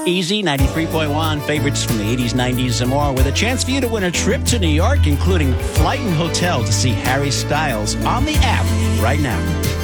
Easy 93.1, favorites from the 80s, 90s, and more, with a chance for you to win a trip to New York, including flight and hotel to see Harry Styles on the app right now.